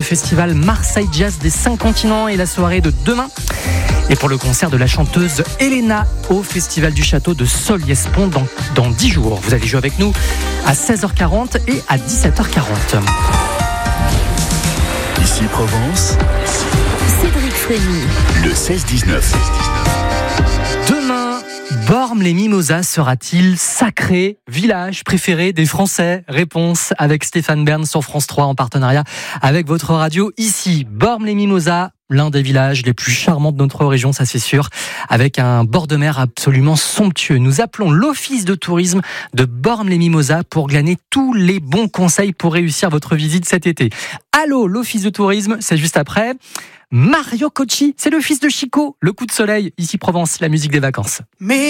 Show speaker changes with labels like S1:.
S1: festival Marseille Jazz des 5 continents et la soirée de demain. Et pour le concert de la chanteuse Elena au Festival du Château de Solliès-Pont dans 10 jours. Vous allez jouer avec nous à 16h40 et à 17h40.
S2: Ici Provence,
S3: Cédric Frémy.
S2: le 16-19.
S1: Demain, Bormes-les-Mimosas sera-t-il sacré village préféré des Français? Réponse avec Stéphane Bern sur France 3 en partenariat avec votre radio ici. Bormes-les-Mimosas, l'un des villages les plus charmants de notre région, ça c'est sûr, avec un bord de mer absolument somptueux. Nous appelons l'office de tourisme de Bormes-les-Mimosas pour glaner tous les bons conseils pour réussir votre visite cet été. Allô, l'office de tourisme, c'est juste après. Mario Cocci, c'est le fils de Chico, le coup de soleil, ici Provence, la musique des vacances.